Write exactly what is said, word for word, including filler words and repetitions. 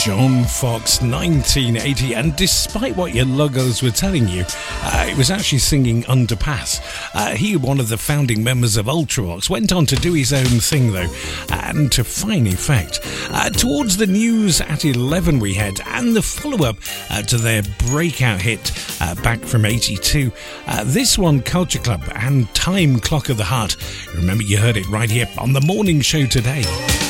John Foxx, nineteen eighty, and despite what your logos were telling you, uh, it was actually singing Underpass. Uh, he, one of the founding members of Ultravox, went on to do his own thing though, and to fine effect. Uh, towards the news at eleven we head, and the follow-up uh, to their breakout hit uh, back from eighty-two. Uh, this one, Culture Club and Time Clock of the Heart. Remember, you heard it right here on the morning show today.